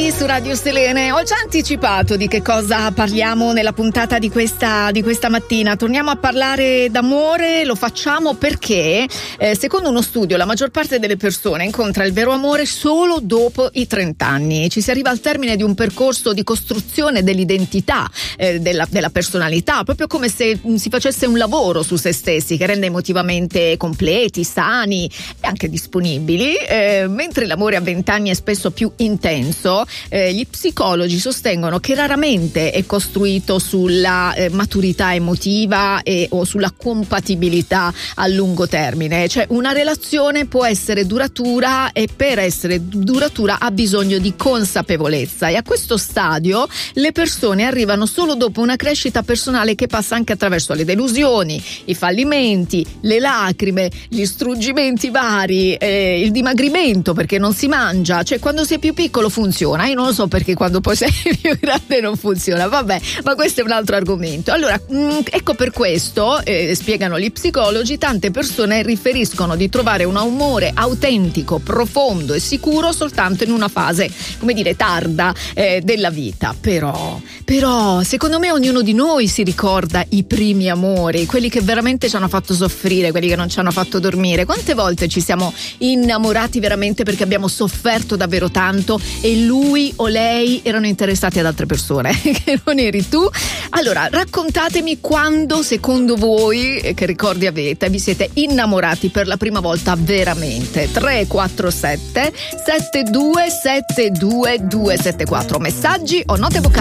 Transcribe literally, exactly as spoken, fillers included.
Giovani su Radio Selene. Ho già anticipato di che cosa parliamo nella puntata di questa, di questa mattina. Torniamo a parlare d'amore, lo facciamo perché eh, secondo uno studio la maggior parte delle persone incontra il vero amore solo dopo i trenta anni. Ci si arriva al termine di un percorso di costruzione dell'identità, eh, della, della personalità, proprio come se mh, si facesse un lavoro su se stessi che rende emotivamente completi, sani e anche disponibili, eh, mentre l'amore a venti anni è spesso più intenso. Eh, gli psicologi sostengono che raramente è costruito sulla eh, maturità emotiva e, o sulla compatibilità a lungo termine. Cioè una relazione può essere duratura e per essere duratura ha bisogno di consapevolezza, e a questo stadio le persone arrivano solo dopo una crescita personale che passa anche attraverso le delusioni, i fallimenti, le lacrime, gli struggimenti vari, eh, il dimagrimento perché non si mangia. Cioè quando sei più piccolo funziona, io non lo so perché quando poi sei più grande non funziona, vabbè, ma questo è un altro argomento. Allora mh, ecco per questo eh, spiegano gli psicologi, tante persone riferiscono di trovare un amore autentico, profondo e sicuro soltanto in una fase, come dire, tarda eh, della vita. Però però secondo me ognuno di noi si ricorda i primi amori, quelli che veramente ci hanno fatto soffrire, quelli che non ci hanno fatto dormire. Quante volte ci siamo innamorati veramente perché abbiamo sofferto davvero tanto e lui o lei erano interessati ad altre persone che non eri tu? Allora raccontatemi quando secondo voi, che ricordi avete, vi siete innamorati per la prima volta veramente. Tre quattro sette sette due sette due due sette quattro, messaggi o note vocali